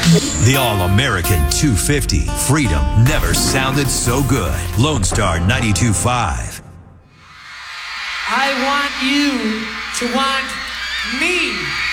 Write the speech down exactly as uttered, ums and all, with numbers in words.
The All-American two fifty. Freedom never sounded so good. Lone Star ninety-two point five. I want you to want me.